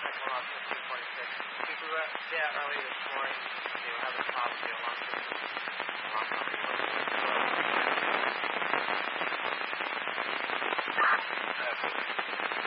Technological 246. People were there early this morning. They were having problems with the alarm system.